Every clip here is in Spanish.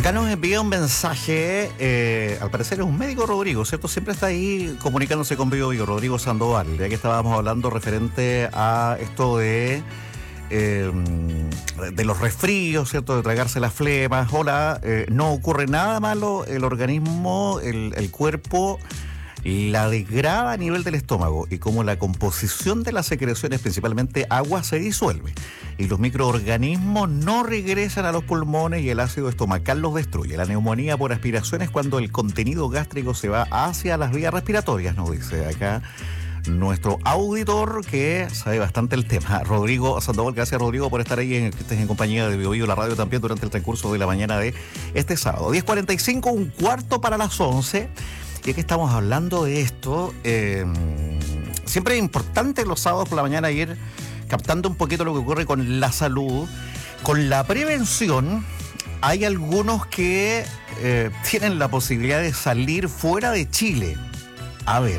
Acá nos envía un mensaje, al parecer es un médico, Rodrigo, ¿cierto? Siempre está ahí comunicándose con Bio, Rodrigo Sandoval, ya que estábamos hablando referente a esto de los resfríos, ¿cierto? De tragarse las flemas. Hola, no ocurre nada malo, el organismo, el cuerpo la degrada a nivel del estómago, y como la composición de las secreciones, principalmente agua, se disuelve y los microorganismos no regresan a los pulmones y el ácido estomacal los destruye. La neumonía por aspiración es cuando el contenido gástrico se va hacia las vías respiratorias, nos dice acá nuestro auditor que sabe bastante el tema, Rodrigo Sandoval. Gracias, Rodrigo, por estar ahí, que estés en compañía de Bio, la radio también, durante el transcurso de la mañana de este sábado. 10:45, un cuarto para las 11. Ya que estamos hablando de esto, siempre es importante los sábados por la mañana ir captando un poquito lo que ocurre con la salud, con la prevención. Hay algunos que tienen la posibilidad de salir fuera de Chile. A ver,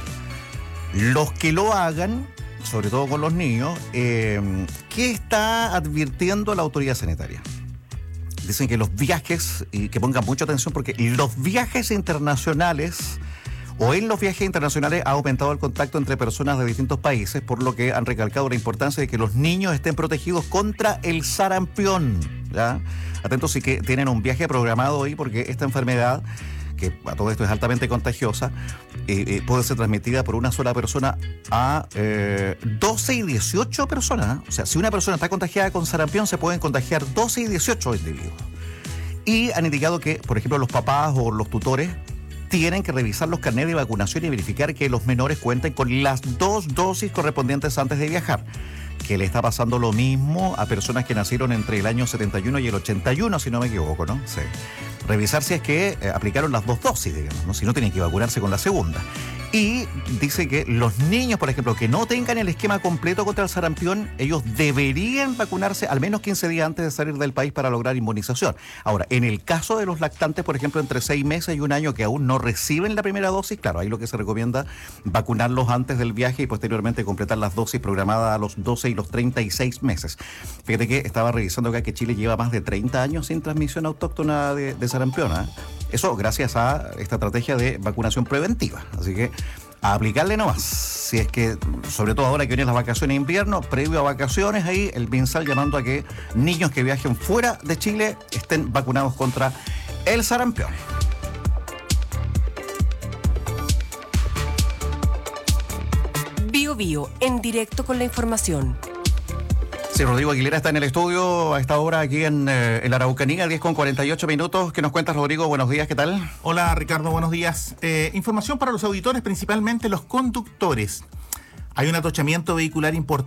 los que lo hagan, sobre todo con los niños, ¿qué está advirtiendo la autoridad sanitaria? Dicen que los viajes, y que pongan mucha atención, porque los viajes internacionales, o en los viajes internacionales ha aumentado el contacto entre personas de distintos países, por lo que han recalcado la importancia de que los niños estén protegidos contra el sarampión, ¿ya? Atentos si que tienen un viaje programado hoy, porque esta enfermedad, que a todo esto es altamente contagiosa, puede ser transmitida por una sola persona a 12 y 18 personas. O sea, si una persona está contagiada con sarampión, se pueden contagiar 12 y 18 individuos. Y han indicado que, por ejemplo, los papás o los tutores tienen que revisar los carnets de vacunación y verificar que los menores cuenten con las 2 dosis correspondientes antes de viajar. Que le está pasando lo mismo a personas que nacieron entre el año 71 y el 81, si no me equivoco, ¿no? Sí. Revisar si es que aplicaron las 2 dosis, digamos, ¿no? Si no, tienen que vacunarse con la segunda. Y dice que los niños, por ejemplo, que no tengan el esquema completo contra el sarampión, ellos deberían vacunarse al menos 15 días antes de salir del país para lograr inmunización. Ahora, en el caso de los lactantes, por ejemplo, entre 6 meses y 1 año, que aún no reciben la primera dosis, claro, ahí lo que se recomienda vacunarlos antes del viaje y posteriormente completar las dosis programadas a los 12 y los 36 meses. Fíjate que estaba revisando acá que Chile lleva más de 30 años sin transmisión autóctona de sarampión, ¿eh? Eso gracias a esta estrategia de vacunación preventiva. Así que a aplicarle nomás. Si es que, sobre todo ahora que vienen las vacaciones de invierno, previo a vacaciones, ahí el MinSal llamando a que niños que viajen fuera de Chile estén vacunados contra el sarampión. Bio, en directo con la información. Sí, Rodrigo Aguilera está en el estudio a esta hora aquí en la Araucanía, 10:48. ¿Qué nos cuentas, Rodrigo? Buenos días, ¿qué tal? Hola, Ricardo, buenos días. Información para los auditores, principalmente los conductores. Hay un atochamiento vehicular importante